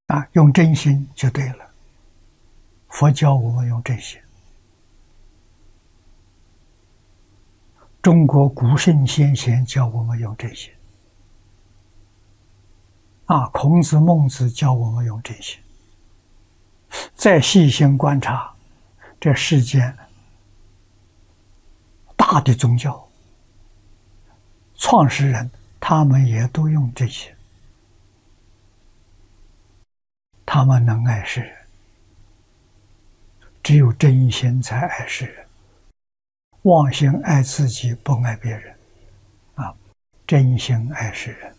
用真心就对了。佛教我们用真心，中国古圣先贤教我们用真心，孔子、孟子教我们用真心。再细心观察，这世间大的宗教创始人，他们也都用真心，他们能爱世人。只有真心才爱世人，妄心爱自己，不爱别人。真心爱世人。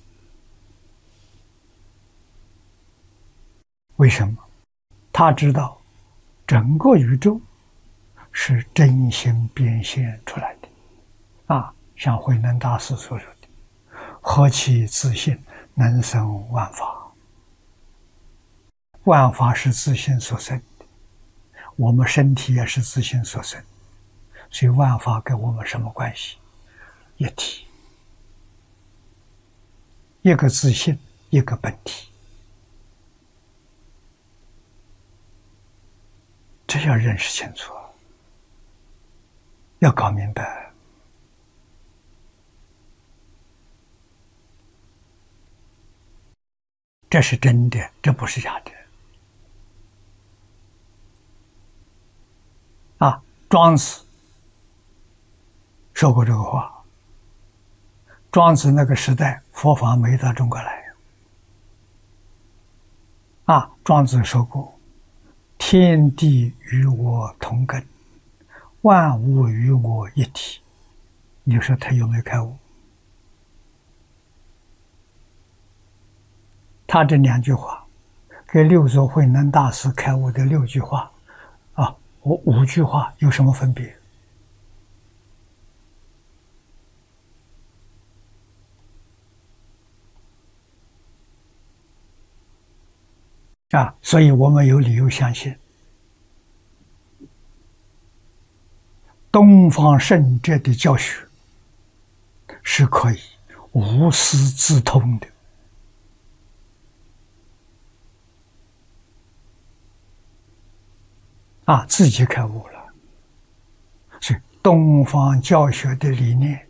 为什么？他知道整个宇宙是真心变现出来的。像慧能大师所说的：“何其自信，能生万法。”万法是自信所生的，我们身体也是自信所生，所以万法跟我们什么关系？一体，一个自信，一个本体。这要认识清楚，要搞明白。这是真的，这不是假的。庄子说过这个话。庄子那个时代，佛法没到中国来。庄子说过：“天地与我同根，万物与我一体。”你说他有没有开悟？他这2句话跟六祖慧能大师开悟的6句话5句话有什么分别？所以我们有理由相信东方圣者的教学是可以无师自通的。自己开悟了。所以东方教学的理念